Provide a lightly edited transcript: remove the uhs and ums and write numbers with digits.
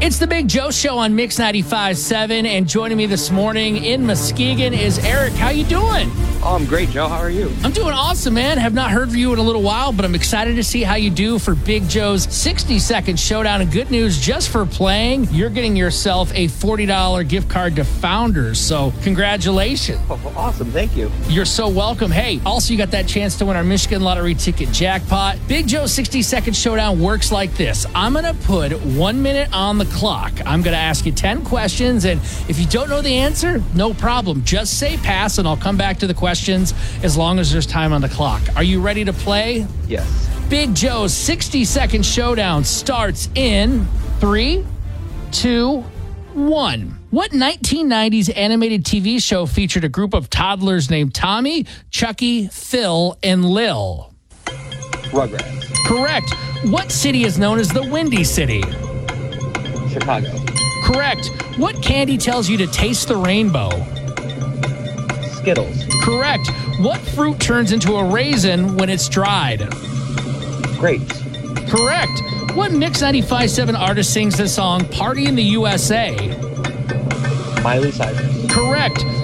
It's the Big Joe Show on Mix 95.7, and joining me this morning in Muskegon is Eric. How you doing? Oh, I'm great, Joe. How are you? I'm doing awesome, man. Have not heard from you in a little while, but I'm excited to see how you do for Big Joe's 60-second showdown. And good news, just for playing, you're getting yourself a $40 gift card to Founders. So congratulations. Oh, awesome. Thank you. You're so welcome. Hey, also you got that chance to win our Michigan Lottery ticket jackpot. Big Joe's 60-second showdown works like this. I'm going to put 1 minute on the clock. I'm going to ask you 10 questions, and if you don't know the answer, no problem. Just say pass, and I'll come back to the questions as long as there's time on the clock. Are you ready to play? Yes. Big Joe's 60-second showdown starts in 3, 2, 1. What 1990s animated TV show featured a group of toddlers named Tommy, Chucky, Phil, and Lil? Rugrats. Correct. What city is known as the Windy City? Chicago. Correct. What candy tells you to taste the rainbow? Skittles. Correct. What fruit turns into a raisin when it's dried? Grapes. Correct. What Mix 95.7 artist sings the song Party in the USA? Miley Cyrus. Correct.